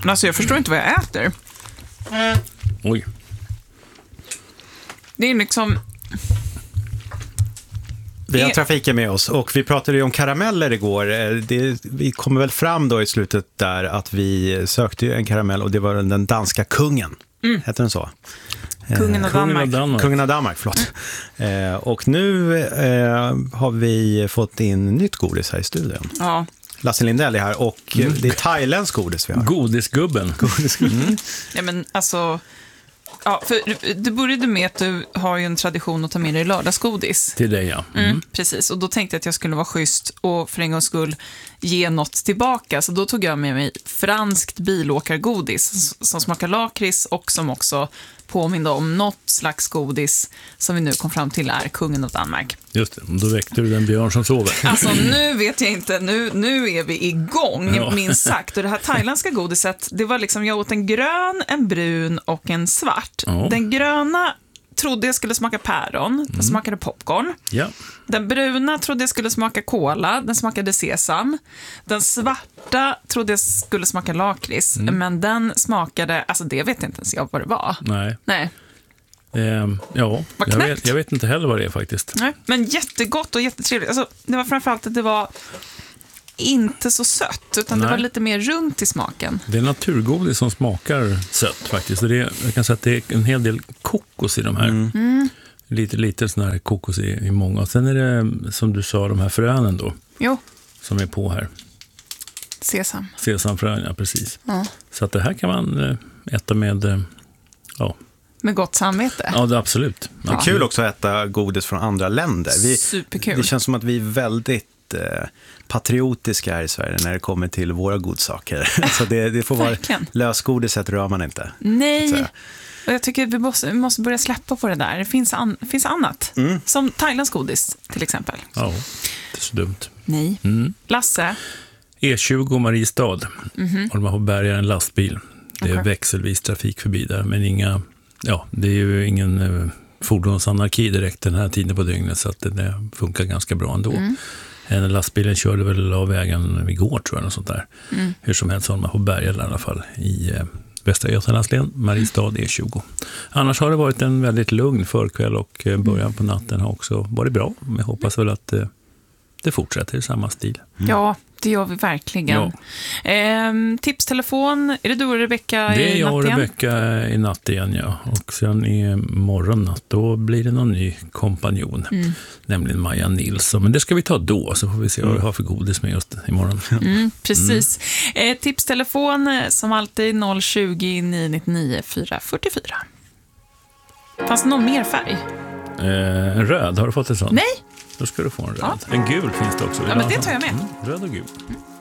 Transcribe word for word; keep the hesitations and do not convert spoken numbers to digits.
Alltså jag förstår inte vad jag äter. Oj. Det är liksom... Vi har trafiken med oss och vi pratade ju om karameller igår. Det, vi kommer väl fram då i slutet där att vi sökte ju en karamell och det var den danska kungen. Mm. Heter den så? Kungen av Danmark. Danmark. Kungen av Danmark, förlåt. Eh, och nu eh, har vi fått in nytt godis här i studion. Ja. Lasse Lindell är här och mm. det är thailändsk godis vi har. Godisgubben. Godisgubben. Mm. Ja, men alltså... Ja, för det började med att du har ju en tradition att ta med dig lördagsgodis. Till dig, ja. Mm. Mm, precis, och då tänkte jag att jag skulle vara schysst och för en gångs skull ge något tillbaka. Så då tog jag med mig franskt bilåkargodis som smakar lakrits och som också påminner om något slags godis som vi nu kom fram till är kungen av Danmark. Just det, då väckte du den björn som sover. Alltså nu vet jag inte, nu, nu är vi igång, Ja. minst sagt. Och det här thailändska godiset, det var liksom, jag åt en grön, en brun och en svart. Ja. Den gröna trodde jag skulle smaka päron, den Mm. smakade popcorn. Ja. Den bruna trodde jag skulle smaka kola, den smakade sesam. Den svarta trodde jag skulle smaka lakrits, Mm. men den smakade, alltså det vet inte ens jag vad det var. Nej. Nej. Ehm, ja, Vad jag knäppt. vet, jag vet inte heller vad det är faktiskt. Nej. Men jättegott och jättetrevligt. Alltså, det var framförallt att det var inte så sött, utan Nej. det var lite mer runt i smaken. Det är naturgodis som smakar sött faktiskt. Det är, jag kan säga att det är en hel del kokos i de här. Mm. Lite, lite sån här kokos i, i många. Och sen är det, som du sa, de här frönen då, Jo, som är på här. sesam. Sesamfrön, ja precis. Ja. Så att det här kan man eh, äta med, eh, ja, Med gott samvete. ja det är absolut. Det är kul också att äta godis från andra länder. Vi, Superkul. det känns som att vi är väldigt eh, patriotiska här i Sverige när det kommer till våra godsaker. Så det, det får vara Verkligen. lösgodiset rör man inte. Nej, Så. och jag tycker att vi måste, vi måste börja släppa på det där. Det finns, an, finns annat. Mm. Som thailändsk godis, till exempel. Ja, det är så dumt. Nej. Mm. Lasse, E tjugo Mariestad. Mhm. Och de har på bärgaren en lastbil. Det är Okej. växelvis trafik förbi där, men inga, ja, det är ju ingen eh, fordonsanarki direkt den här tiden på dygnet, så att det, det funkar ganska bra ändå. Mm. En lastbilen körde väl av vägen igår, tror jag, och sånt där. Mm. Hur som helst har man på bärgaren i alla fall i eh, Västra Götalandslän, Mariestad E tjugo. Annars har det varit en väldigt lugn förkväll och eh, början på natten har också varit bra. Men jag hoppas väl att eh, det fortsätter i samma stil. ja, det gör vi verkligen. Ja. Ehm, tipstelefon, är det du och Rebecka Det är i jag och natt igen? Rebecka i natt igen, ja. Och sen i morgonnatt, då blir det någon ny kompanjon. Mm. Nämligen Maja Nilsson. Men det ska vi ta då, så får vi se vad vi har för godis med just imorgon. Mm, precis. Eh, tipstelefon eh, som alltid noll tjugo, nio nittionio, fyra fyrtiofyra. Fanns det någon mer färg? Eh, en röd, har du fått en sån? Nej. Då ska du få en röd. Ja. En gul finns det också. Ja, men det tar jag med. Mm, röd och gul.